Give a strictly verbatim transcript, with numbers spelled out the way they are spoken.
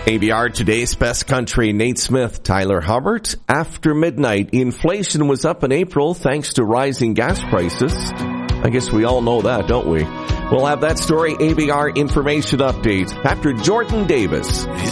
A B R Today's Best Country, Nate Smith, Tyler Hubbard. After midnight, inflation was up in April thanks to rising gas prices. I guess we all know that, don't we? We'll have that story, A B R Information Update, after Jordan Davis.